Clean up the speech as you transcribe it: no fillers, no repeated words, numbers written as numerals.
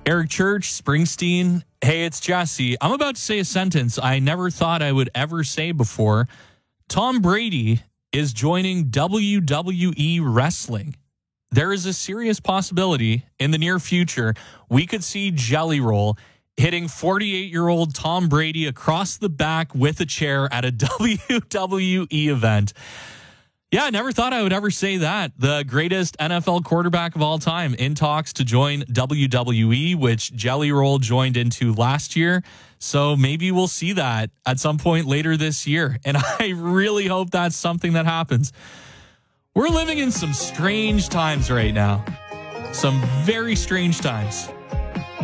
Eric Church, Springsteen. Hey, it's Jesse. I'm about to say a sentence I never thought I would ever say before. Tom Brady is joining WWE wrestling. There is a serious possibility in the near future we could see Jelly Roll hitting 48-year-old Tom Brady across the back with a chair at a WWE event. Yeah, I never thought I would ever say that. The greatest NFL quarterback of all time in talks to join WWE, which Jelly Roll joined into last year. So maybe we'll see that at some point later this year. And I really hope that's something that happens. We're living in some strange times right now. Some very strange times.